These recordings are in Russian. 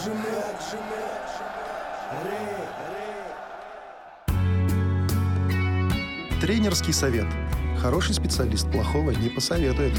Тренерский совет. Хороший специалист плохого не посоветует.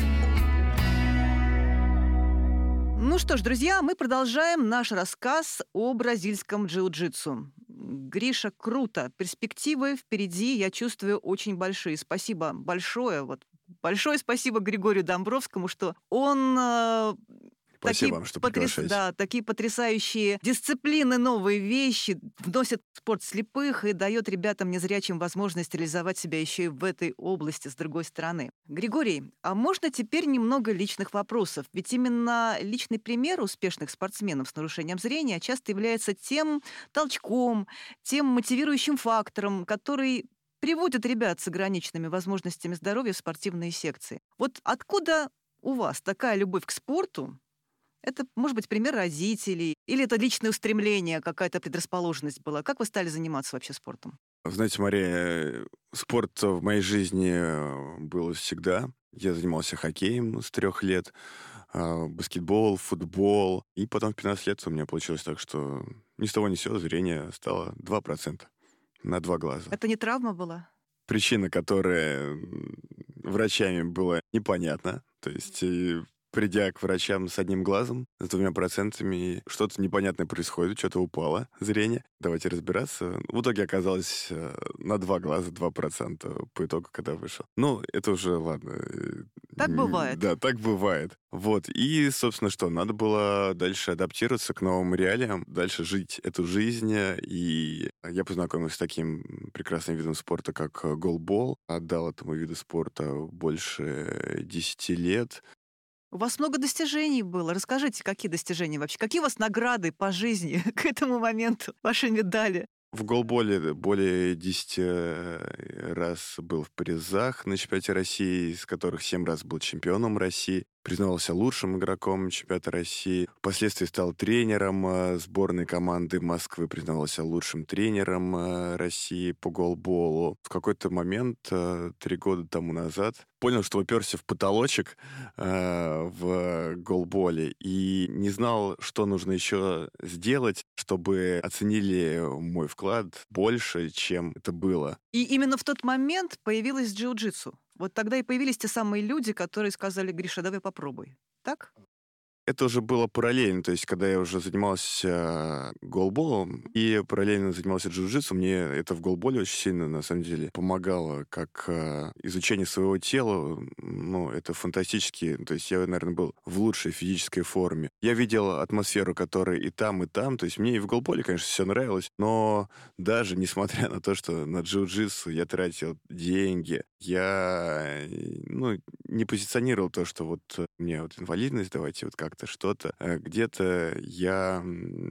Ну что ж, друзья, мы продолжаем наш рассказ о бразильском джиу-джитсу. Гриша, круто. Перспективы впереди, я чувствую, очень большие. Спасибо большое. Большое спасибо Григорию Домбровскому, что он... Спасибо вам, что приглашаете. Такие потрясающие дисциплины, новые вещи вносят в спорт слепых и дает ребятам незрячим возможность реализовать себя еще и в этой области с другой стороны. Григорий, а можно теперь немного личных вопросов? Ведь именно личный пример успешных спортсменов с нарушением зрения часто является тем толчком, тем мотивирующим фактором, который приводит ребят с ограниченными возможностями здоровья в спортивные секции. Вот откуда у вас такая любовь к спорту? Это, может быть, пример родителей? Или это личное устремление, какая-то предрасположенность была? Как вы стали заниматься вообще спортом? Знаете, Мария, спорт в моей жизни был всегда. Я занимался хоккеем с 3 лет, баскетбол, футбол. И потом в 15 лет у меня получилось так, что ни с того ни с сего зрение стало 2% на 2 глаза. Это не травма была? Причина, которая врачами была непонятна. То есть... Придя к врачам с 1 глазом, с 2%, что-то непонятное происходит, что-то упало зрение. Давайте разбираться. В итоге оказалось на 2 глаза 2% по итогу, когда вышел. Ну, это уже, ладно. Так бывает. Да, так бывает. И, собственно, что? Надо было дальше адаптироваться к новым реалиям, дальше жить эту жизнь. И я познакомился с таким прекрасным видом спорта, как голбол. Отдал этому виду спорта больше 10 лет. У вас много достижений было. Расскажите, какие достижения вообще? Какие у вас награды по жизни к этому моменту? Ваши медали? В голболе более 10 раз был в призах на чемпионате России, из которых 7 раз был чемпионом России. Признавался лучшим игроком чемпионата России. Впоследствии стал тренером сборной команды Москвы, признавался лучшим тренером России по голболу. В какой-то момент, 3 года тому назад, понял, что уперся в потолочек в голболе и не знал, что нужно еще сделать, чтобы оценили мой вклад больше, чем это было. И именно в тот момент появилась джиу-джитсу. Вот тогда и появились те самые люди, которые сказали: Гриша, давай попробуй. Так? Это уже было параллельно, то есть когда я уже занимался голболом и параллельно занимался джиу-джитсу, мне это в голболе очень сильно, на самом деле, помогало, как изучение своего тела, это фантастически, то есть я, наверное, был в лучшей физической форме. Я видел атмосферу, которая и там, то есть мне и в голболе, конечно, все нравилось, но даже несмотря на то, что на джиу-джитсу я тратил деньги, я, не позиционировал то, что у меня инвалидность, давайте как-то что-то. Где-то я,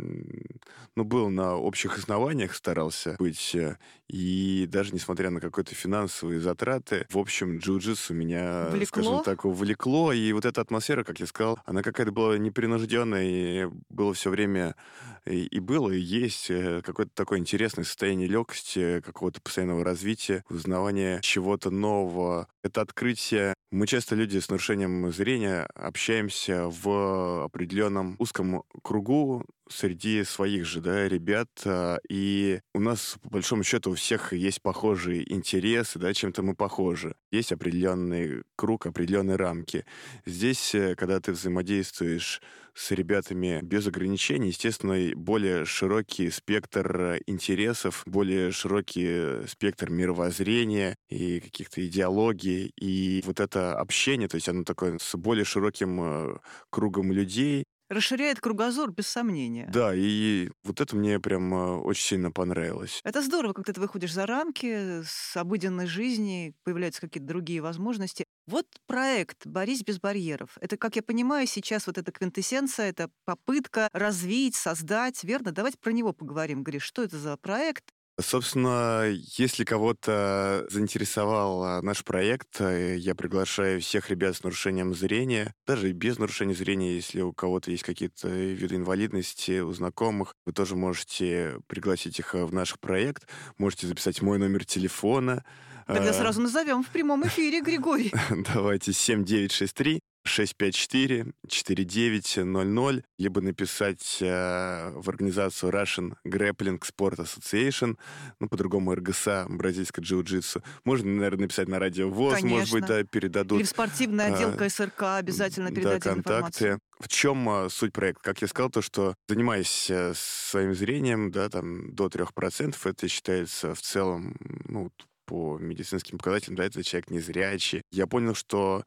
был на общих основаниях, старался быть, и даже несмотря на какие-то финансовые затраты, в общем, джиу-джитсу меня, скажем так, увлекло, и вот эта атмосфера, как я сказал, она какая-то была непринужденная, и было все время, и было, и есть какое-то такое интересное состояние легкости, какого-то постоянного развития, узнавания чего-то нового. Это открытие. Мы часто, люди с нарушением зрения, общаемся в определенном узком кругу среди своих же, ребят, и у нас, по большому счету, у всех есть похожие интересы, чем-то мы похожи. Есть определенный круг, определенные рамки. Здесь, когда ты взаимодействуешь с ребятами без ограничений, естественно, более широкий спектр интересов, более широкий спектр мировоззрения и каких-то идеологий, и вот это общение, то есть оно такое с более широким кругом людей. Расширяет кругозор, без сомнения. Да, и вот это мне прям очень сильно понравилось. Это здорово, когда ты выходишь за рамки с обыденной жизни, появляются какие-то другие возможности. Вот проект «Борись без барьеров». Это, как я понимаю, сейчас вот эта квинтэссенция, это попытка развить, создать, верно? Давайте про него поговорим. Гриш, что это за проект? Собственно, если кого-то заинтересовал наш проект, я приглашаю всех ребят с нарушением зрения, даже и без нарушения зрения, если у кого-то есть какие-то виды инвалидности, у знакомых, вы тоже можете пригласить их в наш проект, можете записать мой номер телефона. Тогда сразу назовем в прямом эфире, Григорий. Давайте, 7963 654-4900, либо написать в организацию Russian Grappling Sport Association, по-другому РГСА, бразильское джиу-джитсу. Можно, наверное, написать на радио ВОЗ, Конечно. может быть, да, передадут. Или в спортивный отдел КСРК обязательно передать информацию. В чем суть проекта? Как я сказал, то, что занимаясь своим зрением, да, там, до 3%, это считается в целом, по медицинским показателям, да, это человек незрячий. Я понял, что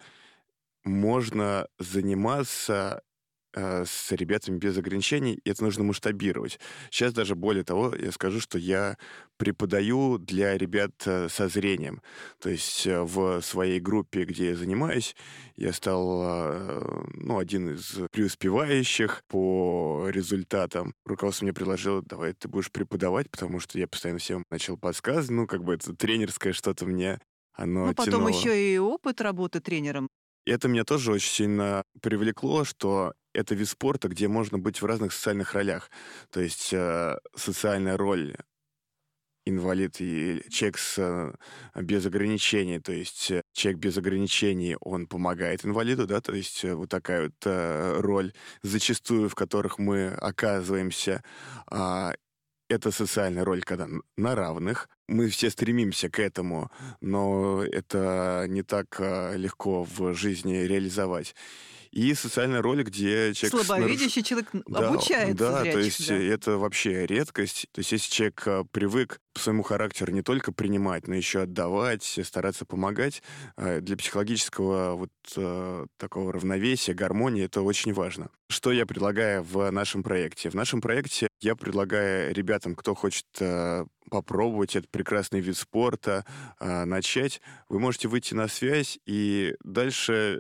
можно заниматься с ребятами без ограничений, и это нужно масштабировать. Сейчас даже более того, я скажу, что я преподаю для ребят со зрением. То есть в своей группе, где я занимаюсь, я стал один из преуспевающих по результатам. Руководство мне предложило: давай ты будешь преподавать, потому что я постоянно всем начал подсказывать. Это тренерское что-то мне оно потом тянуло. еще и опыт работы тренером. И это меня тоже очень сильно привлекло, что это вид спорта, где можно быть в разных социальных ролях. То есть социальная роль инвалид и человек без ограничений. То есть человек без ограничений, он помогает инвалиду, да, то есть вот такая вот роль, зачастую в которых мы оказываемся. Это социальная роль, когда на равных. Мы все стремимся к этому, но это не так легко в жизни реализовать. И социальная роль, где человек... Слабовидящий человек обучается зрячих. То есть это вообще редкость. То есть если человек привык по своему характеру не только принимать, но еще отдавать, стараться помогать, для психологического такого равновесия, гармонии это очень важно. Что я предлагаю в нашем проекте? В нашем проекте я предлагаю ребятам, кто хочет попробовать этот прекрасный вид спорта, начать, вы можете выйти на связь, и дальше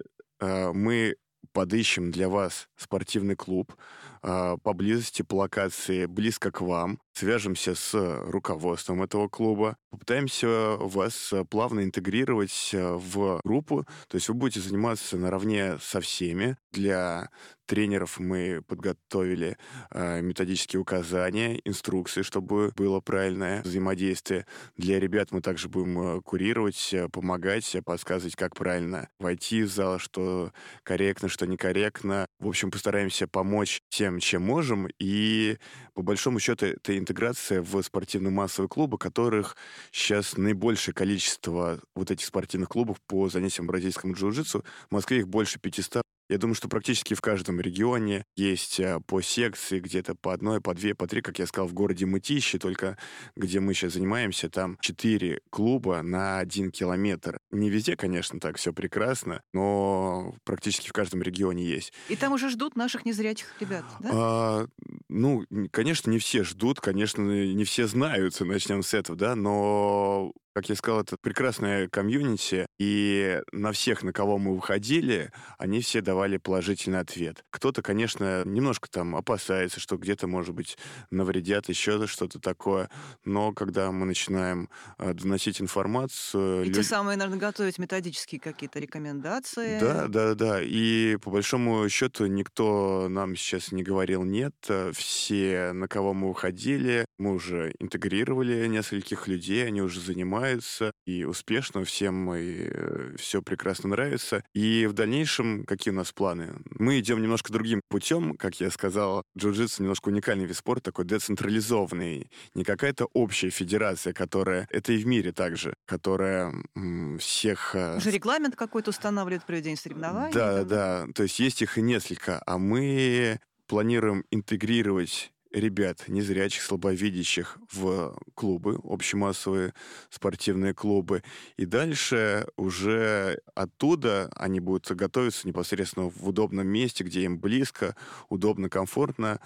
мы подыщем для вас спортивный клуб поблизости, по локации, близко к вам. Свяжемся с руководством этого клуба. Попытаемся вас плавно интегрировать в группу. То есть вы будете заниматься наравне со всеми. Для тренеров мы подготовили методические указания, инструкции, чтобы было правильное взаимодействие. Для ребят мы также будем курировать, помогать, подсказывать, как правильно войти в зал, что корректно, что некорректно. В общем, постараемся помочь тем, чем можем. И по большому счету это интеграция в спортивно-массовые клубы, которых сейчас наибольшее количество вот этих спортивных клубов по занятиям бразильскому джиу-джитсу. В Москве их больше 500. Я думаю, что практически в каждом регионе есть по секции, где-то по одной, по две, по три, как я сказал, в городе Мытищи, только где мы сейчас занимаемся, там 4 клуба на 1 километр. Не везде, конечно, так все прекрасно, но практически в каждом регионе есть. И там уже ждут наших незрячих ребят, да? Конечно, не все ждут, конечно, не все знают, начнем с этого, да, но... Как я сказал, это прекрасная комьюнити, и на всех, на кого мы выходили, они все давали положительный ответ. Кто-то, конечно, немножко там опасается, что где-то, может быть, навредят, еще что-то такое, но когда мы начинаем доносить информацию... И те самые, наверное, готовить методические какие-то рекомендации. Да, и по большому счету никто нам сейчас не говорил «нет». Все, на кого мы выходили, мы уже интегрировали нескольких людей, они уже занимаются, и успешно, всем все прекрасно нравится. И в дальнейшем какие у нас планы? Мы идем немножко другим путем, как я сказал. Джиу-джитсу немножко уникальный вид спорта, такой децентрализованный. Не какая-то общая федерация, которая... Это и в мире также, которая всех... Уже регламент какой-то устанавливает проведение соревнований. Да. То есть есть их и несколько. А мы планируем интегрировать ребят, незрячих, слабовидящих, в клубы, общемассовые спортивные клубы. И дальше уже оттуда они будут готовиться непосредственно в удобном месте, где им близко, удобно, комфортно.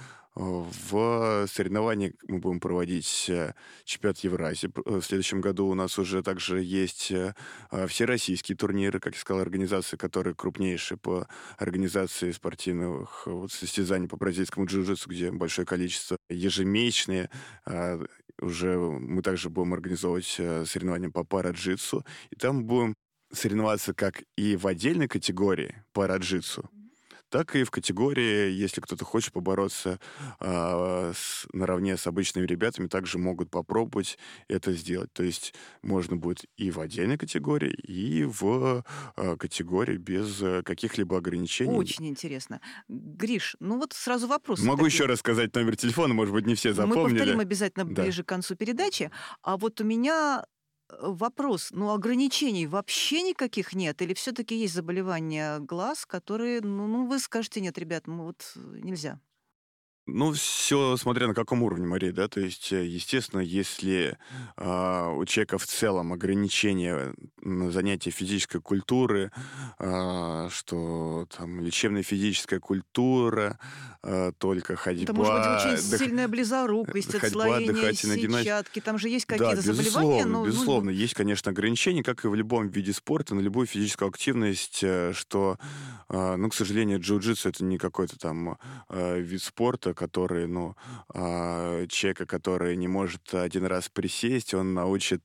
В соревнованиях мы будем проводить чемпионат Евразии. В следующем году у нас уже также есть всероссийские турниры, как я сказал, организации, которые крупнейшие по организации спортивных состязаний по бразильскому джиу-джитсу, где большое количество ежемесячные. Уже мы также будем организовывать соревнования по пара-джитсу. И там будем соревноваться как и в отдельной категории пара-джитсу, так и в категории, если кто-то хочет побороться наравне с обычными ребятами, также могут попробовать это сделать. То есть можно будет и в отдельной категории, и в категории без каких-либо ограничений. Очень интересно. Гриш, ну вот сразу вопросы Могу такие. еще раз сказать номер телефона, может быть, не все Мы запомнили. повторим обязательно Да. ближе к концу передачи. А вот у меня вопрос. Ну, ограничений вообще никаких нет? Или все-таки есть заболевания глаз, которые, ну, вы скажете, нет, ребят, вот нельзя? Ну, все смотря на каком уровне, Мария, да, то есть, естественно, если у человека в целом ограничения на занятия физической культуры, что там лечебная физическая культура, только ходьба... Это может быть очень сильная близорукость, ходьба, отслоение дыхательная гимнастика. сетчатки. Там же есть Да, какие-то заболевания. безусловно. Есть, конечно, ограничения, как и в любом виде спорта, на любую физическую активность, что, к сожалению, джиу-джитсу — это не какой-то там вид спорта, который, человека, который не может один раз присесть, он научит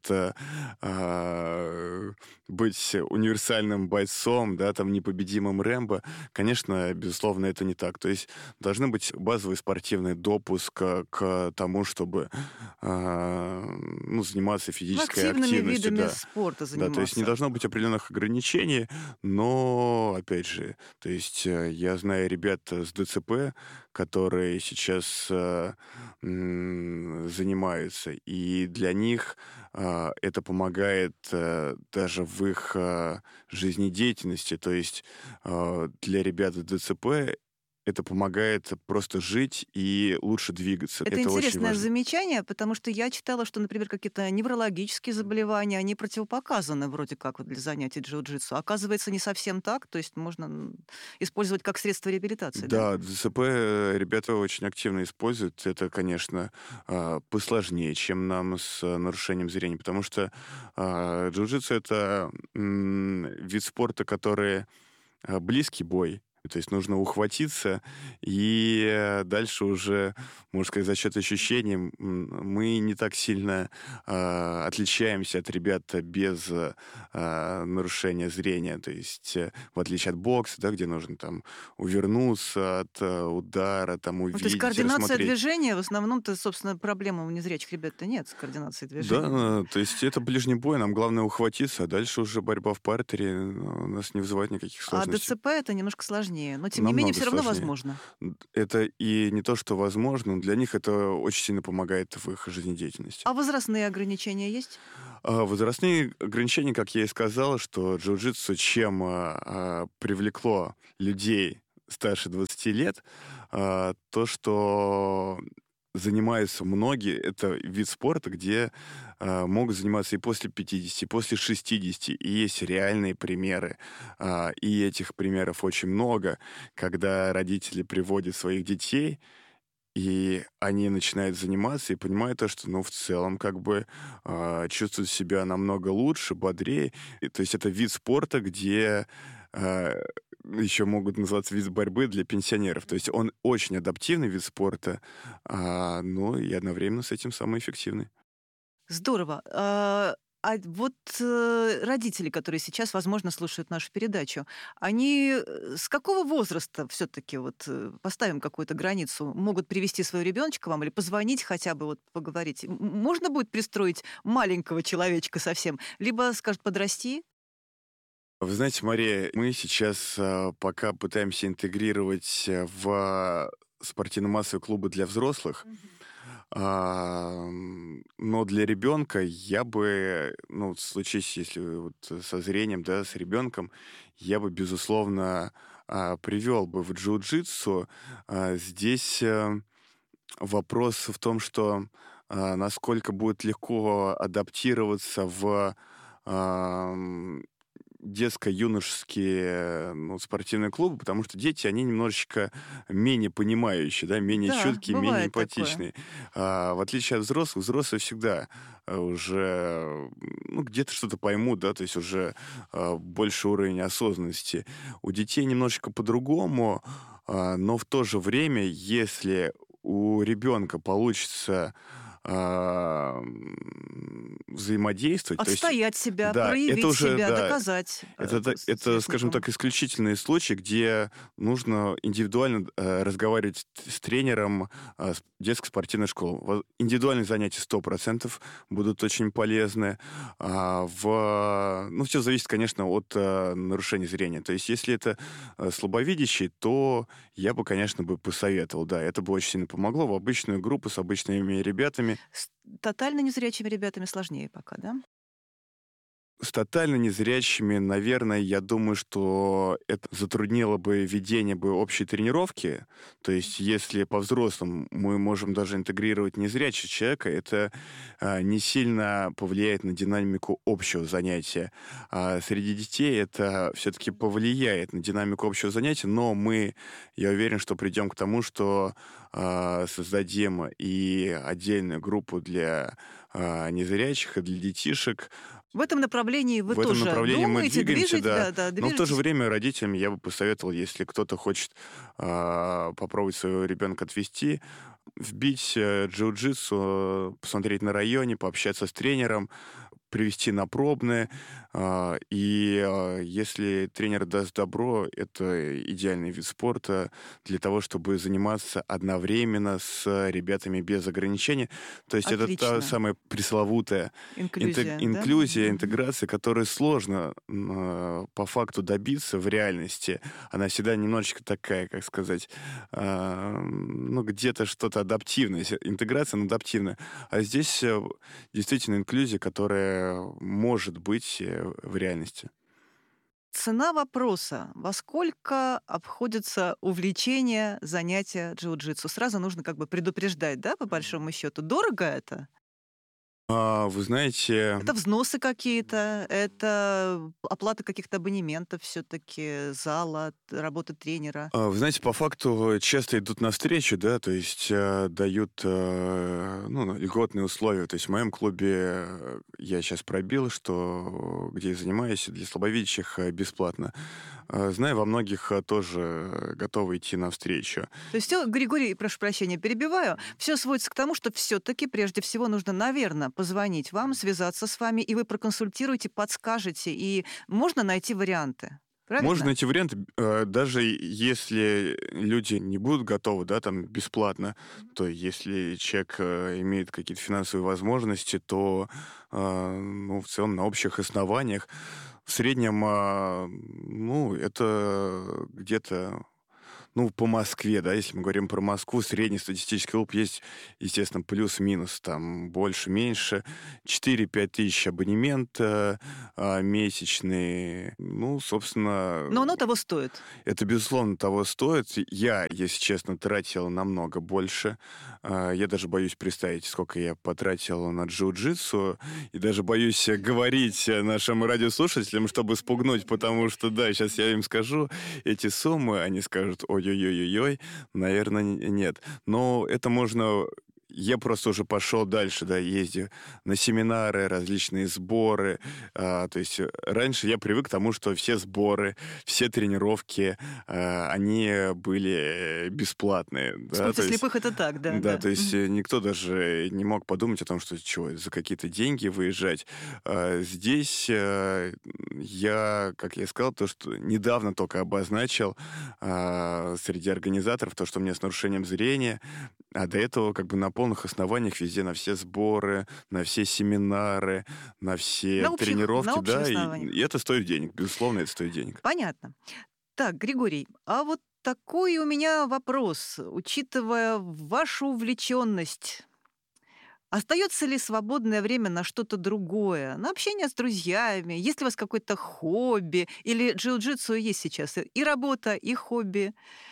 быть универсальным бойцом, да, там, непобедимым Рэмбо. Конечно, безусловно, это не так. То есть должны быть базовый спортивный допуск к тому, чтобы заниматься физической активными активностью. видами Да. спорта Да, заниматься. то есть не должно быть определенных ограничений, но, опять же, то есть я знаю ребят с ДЦП, которые сейчас занимаются, и для них это помогает даже в их жизнедеятельности, то есть для ребят с ДЦП это помогает просто жить и лучше двигаться. Это очень интересное важно. замечание, потому что я читала, что, например, какие-то неврологические заболевания, они противопоказаны вроде как вот для занятий джиу-джитсу. Оказывается, не совсем так, то есть можно использовать как средство реабилитации, да? Да, ДЦП ребята очень активно используют. Это, конечно, посложнее, чем нам с нарушением зрения, потому что джиу-джитсу — это вид спорта, который близкий бой. То есть нужно ухватиться, и дальше уже, можно сказать, за счет ощущений мы не так сильно отличаемся от ребят без нарушения зрения. То есть в отличие от бокса, да, где нужно там увернуться от удара, там увидеть, То есть координация рассмотреть. движения, в основном-то, собственно, проблемы у незрячих ребят-то нет с координацией движения. Да, то есть это ближний бой, нам главное ухватиться, а дальше уже борьба в партере у нас не вызывает никаких А сложностей. ДЦП это немножко сложнее, но тем не менее Намного все равно сложнее. возможно. Это и не то, что возможно, но для них это очень сильно помогает в их жизнедеятельности. А возрастные ограничения есть? Возрастные ограничения, как я и сказал, что джиу-джитсу чем привлекло людей старше 20 лет, то, что занимаются многие, это вид спорта, где могут заниматься и после 50, и после 60, и есть реальные примеры. И этих примеров очень много, когда родители приводят своих детей, и они начинают заниматься и понимают то, что, в целом, чувствуют себя намного лучше, бодрее. То есть это вид спорта, где еще могут называться вид борьбы для пенсионеров. То есть он очень адаптивный вид спорта, но и одновременно с этим самый эффективный. Здорово. А вот родители, которые сейчас, возможно, слушают нашу передачу, они с какого возраста все-таки, поставим какую-то границу, могут привести своего ребеночка вам или позвонить хотя бы, поговорить? Можно будет пристроить маленького человечка совсем? Либо скажут подрасти? Вы знаете, Мария, мы сейчас пока пытаемся интегрировать в спортивно-массовые клубы для взрослых, но для ребенка я бы, случись, если со зрением, да, с ребенком, я бы, безусловно, привел бы в джиу-джитсу. Здесь вопрос в том, что насколько будет легко адаптироваться в детско-юношеские спортивные клубы, потому что дети, они немножечко менее понимающие, да, менее Да, чуткие, менее бывает такое. эмпатичные. В отличие от взрослых, взрослые всегда уже где-то что-то поймут, да, то есть уже больше уровень осознанности. У детей немножечко по-другому, но в то же время, если у ребенка получится взаимодействовать. Отстоять себя, да, проявить это уже, себя, да, доказать это, скажем сверстникам. так, исключительные случаи, где нужно индивидуально разговаривать с тренером детской спортивной школы. Индивидуальные занятия 100% будут очень полезны. Ну, все зависит, конечно, от нарушения зрения. То есть, если это слабовидящий, то я бы, конечно, посоветовал. Да, это бы очень сильно помогло в обычную группу с обычными ребятами. С тотально незрячими ребятами сложнее пока, да? С тотально незрячими, наверное, я думаю, что это затруднило бы ведение общей тренировки. То есть, если по-взрослому мы можем даже интегрировать незрячего человека, это не сильно повлияет на динамику общего занятия. А среди детей это все-таки повлияет на динамику общего занятия, но я уверен, что придем к тому, что создадим и отдельную группу для незрячих и для детишек. В этом направлении вы В этом тоже направлении мы думаете, двигаемся, да. да, Но в то же движетесь? время родителям я бы посоветовал, если кто-то хочет попробовать своего ребенка отвести, вбить джиу-джитсу, посмотреть на районе, пообщаться с тренером, привести на пробное. Если тренер даст добро, это идеальный вид спорта для того, чтобы заниматься одновременно с ребятами без ограничений. То есть это та Отлично. самая пресловутая Инклюзия, да? инклюзия, Мгм. интеграция, которую сложно по факту добиться в реальности. Она всегда немножечко такая, как сказать, где-то что-то адаптивное. Интеграция, но адаптивная. А здесь действительно инклюзия, которая может быть в реальности. Цена вопроса: во сколько обходится увлечение занятия джиу-джитсу? Сразу нужно как бы предупреждать, да, по большому счету. Дорого это? Вы знаете, Это взносы какие-то, это оплата каких-то абонементов все-таки, зала, работы тренера. по факту часто идут навстречу, да, то есть дают льготные условия. То есть в моем клубе я сейчас пробил, что где я занимаюсь, для слабовидящих бесплатно. Знаю, во многих тоже готовы идти навстречу. То есть все, Григорий, прошу прощения, перебиваю, все сводится к тому, что все-таки прежде всего нужно, наверное, позвонить вам, связаться с вами, и вы проконсультируете, подскажете, и можно найти варианты. Правильно? Можно найти варианты, даже если люди не будут готовы, да, там, бесплатно, то если человек имеет какие-то финансовые возможности, то, в целом, на общих основаниях, в среднем, это где-то, по Москве, да, если мы говорим про Москву, средний статистический клуб есть, естественно, плюс-минус, там, больше-меньше, 4-5 тысяч абонемент месячный, собственно... Но оно того стоит. Это, безусловно, того стоит. Я, если честно, тратил намного больше. Я даже боюсь представить, сколько я потратил на джиу-джитсу, и даже боюсь говорить нашим радиослушателям, чтобы спугнуть, потому что, да, сейчас я им скажу эти суммы, они скажут: ой-ой-ой-ой-ой, наверное, нет. Но это можно... Я просто уже пошел дальше, да, ездил на семинары, различные сборы. То есть раньше я привык к тому, что все сборы, все тренировки, они были бесплатные. В Да, спорте слепых это так, да. да, то есть никто даже не мог подумать о том, что за какие-то деньги выезжать. Здесь я, как я сказал, то, что недавно только обозначил среди организаторов то, что у меня с нарушением зрения, а до этого как бы на полных основаниях везде, на все сборы, на все семинары, на все тренировки, на общих да, основаниях. и это стоит денег, безусловно, это стоит денег. Понятно. Так, Григорий, а вот такой у меня вопрос. Учитывая вашу увлеченность, остается ли свободное время на что-то другое, на общение с друзьями? Есть ли у вас какое-то хобби? Или джиу-джитсу есть сейчас и работа, и хобби?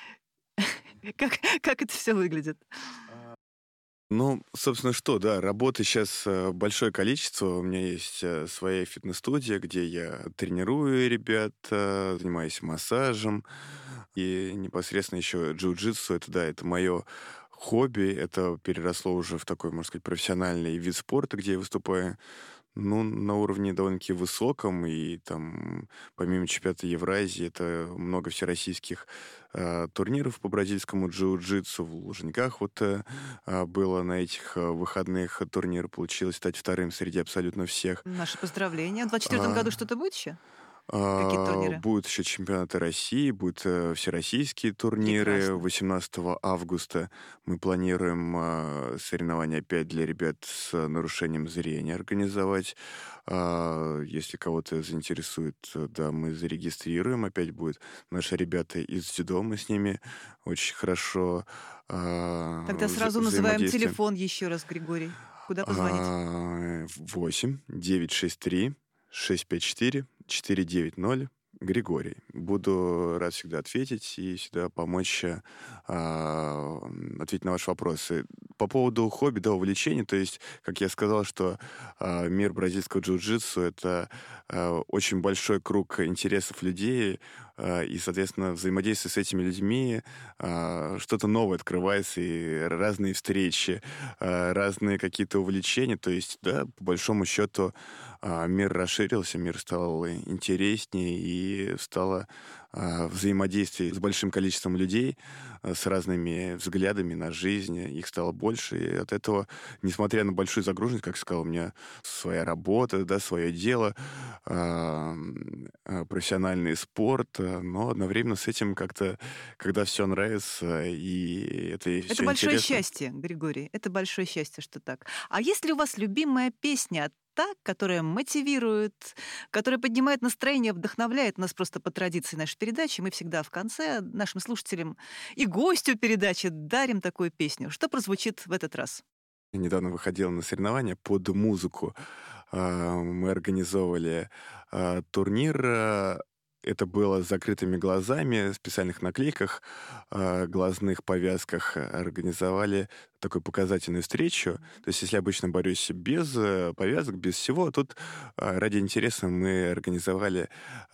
Как это все выглядит? Собственно, да, работы сейчас большое количество. У меня есть своя фитнес-студия, где я тренирую ребят, занимаюсь массажем. И непосредственно еще джиу-джитсу, это мое хобби. Это переросло уже в такой, можно сказать, профессиональный вид спорта, где я выступаю. Ну, на уровне довольно-таки высоком, и там, помимо чемпионата Евразии, это много всероссийских турниров по бразильскому джиу-джитсу. В Лужниках было на этих выходных турнир. Получилось стать вторым среди абсолютно всех. Наши поздравления. В 2024 А, году что-то будет еще? Какие-то турниры? Будут еще чемпионаты России, будут всероссийские турниры. Прекрасно. 18 августа мы планируем соревнования опять для ребят с нарушением зрения организовать. Если кого-то заинтересует, да, мы зарегистрируем. Опять будут наши ребята из дзюдо, мы с ними очень хорошо Тогда сразу называем взаимодействуем. телефон еще раз, Григорий. Куда позвонить? 8-963-654-490. Григорий. Буду рад всегда ответить и всегда помочь ответить на ваши вопросы. По поводу хобби, да, увлечений, то есть, как я сказал, что мир бразильского джиу-джитсу — это очень большой круг интересов людей, и, соответственно, взаимодействие с этими людьми, что-то новое открывается, и разные встречи, разные какие-то увлечения. То есть, да, по большому счету, мир расширился, мир стал интереснее, и стало взаимодействие с большим количеством людей, с разными взглядами на жизнь. Их стало больше, и от этого, несмотря на большую загруженность, как сказал, у меня своя работа, да, свое дело, профессиональный спорт, но одновременно с этим как-то, когда все нравится, и это Это все большое интересно. счастье, Григорий. Это большое счастье, что так. А есть ли у вас любимая песня, та, которая мотивирует, которая поднимает настроение, вдохновляет нас просто по традиции нашей передачи? Мы всегда в конце нашим слушателям и гостю передачи дарим такую песню. Что прозвучит в этот раз? Я недавно выходил на соревнования под музыку. Мы организовывали турнир. Это было с закрытыми глазами, в специальных наклейках, глазных повязках. Организовали такую показательную встречу. То есть, если обычно борюсь без повязок, без всего, тут ради интереса мы организовали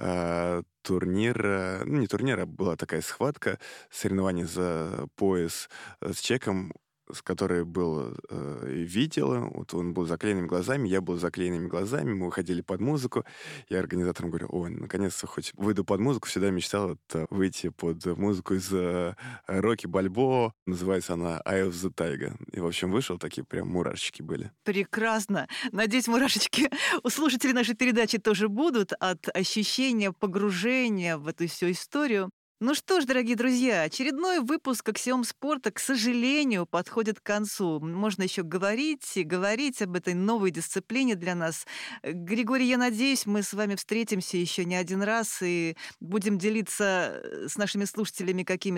турнир. Ну, не турнир, а была такая схватка, соревнование за пояс с чеком, с которой был видел, вот он был с заклеенными глазами, я был с заклеенными глазами, мы выходили под музыку. Я организаторам говорю: ой, наконец-то хоть выйду под музыку. Всегда мечтал выйти под музыку из Рокки Бальбоа. Называется она «Eye of the Tiger». И, в общем, вышел, такие прям мурашечки были. Прекрасно. Надеюсь, мурашечки у слушателей нашей передачи тоже будут от ощущения погружения в эту всю историю. Ну что ж, дорогие друзья, очередной выпуск «Аксиом спорта», к сожалению, подходит к концу. Можно еще говорить и говорить об этой новой дисциплине для нас. Григорий, я надеюсь, мы с вами встретимся еще не один раз и будем делиться с нашими слушателями какими